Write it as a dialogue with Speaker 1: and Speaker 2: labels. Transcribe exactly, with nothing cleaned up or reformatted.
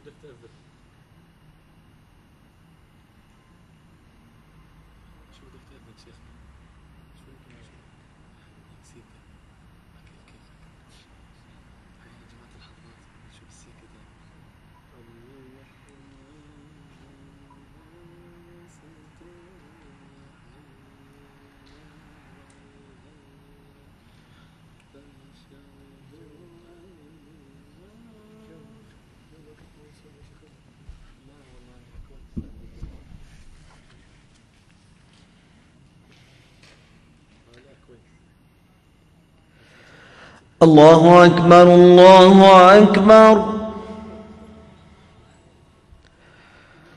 Speaker 1: بدك تأذن؟ شو بدك تأذن شيخنا؟ شو بدك سيكة؟ أكل كيفك. هاي يا جماعة الحظات شو بالسيكة ده؟
Speaker 2: الله أكبر الله أكبر.